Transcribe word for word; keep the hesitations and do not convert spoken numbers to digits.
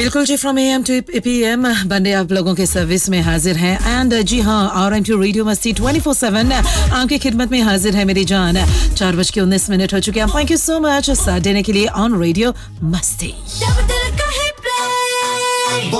बिल्कुल जी, from am to PM बंदे आप लोगों के सर्विस में हाजिर हैं। एंड जी हाँ, आरएम टू रेडियो मस्ती ट्वेंटी फोर सेवन आपकी खिदमत में हाजिर है मेरी जान। चार बज के उन्नीस मिनट हो चुके हैं। थैंक यू सो मच साथ देने के लिए ऑन रेडियो मस्ती।